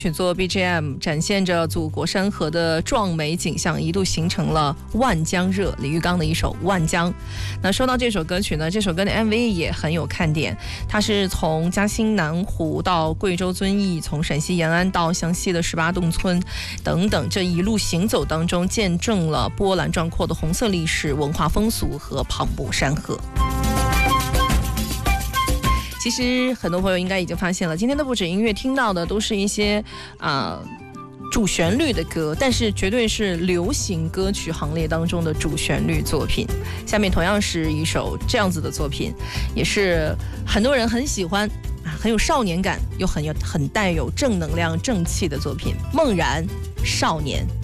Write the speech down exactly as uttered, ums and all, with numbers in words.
选作 B G M 展现着祖国山河的壮美景象，一度形成了万江热，李玉刚的一首《万江》。那说到这首歌曲呢，这首歌的 M V 也很有看点，它是从嘉兴南湖到贵州遵义，从陕西延安到湘西的十八洞村等等，这一路行走当中，见证了波澜壮阔的红色历史、文化风俗和磅礴山河。其实很多朋友应该已经发现了，今天的不止音乐听到的都是一些啊、呃、主旋律的歌，但是绝对是流行歌曲行列当中的主旋律作品。下面同样是一首这样子的作品，也是很多人很喜欢啊，很有少年感，又很有很带有正能量正气的作品，《梦然少年》。